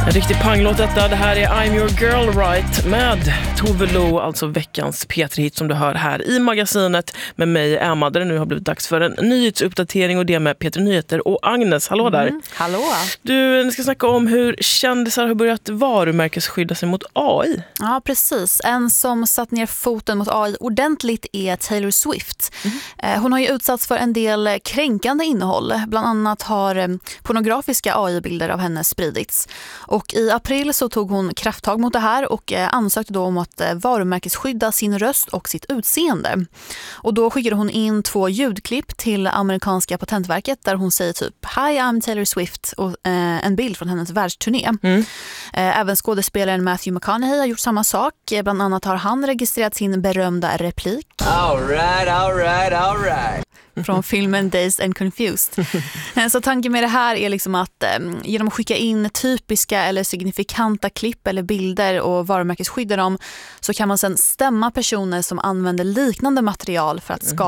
En riktig panglåt detta. Det här är I'm Your Girl Right med Tove Lo, alltså veckans P3-hit som du hör här i magasinet med mig, Emma, där det nu har blivit dags för en nyhetsuppdatering och det med Peter Nyheter och Agnes. Hallå där. Hallå. Du ska snacka om hur kändisar har börjat varumärkesskydda sig mot AI. Ja, precis. En som satt ner foten mot AI ordentligt är Taylor Swift. Hon har ju utsatts för en del kränkande innehåll. Bland annat har pornografiska AI-bilder av henne spridits. Och i april så tog hon krafttag mot det här och ansökte då om att varumärkesskydda sin röst och sitt utseende. Och då skickade hon in 2 ljudklipp till amerikanska patentverket där hon säger typ "Hi, I'm Taylor Swift" och en bild från hennes världsturné. Även skådespelaren Matthew McConaughey har gjort samma sak. Bland annat har han registrerat sin berömda replik. All right. Från filmen Dazed and Confused. Så tanken med det här är liksom att genom att skicka in typiska eller signifikanta klipp eller bilder och varumärkesskydda dem så kan man sedan stämma personer som använder liknande material för att skada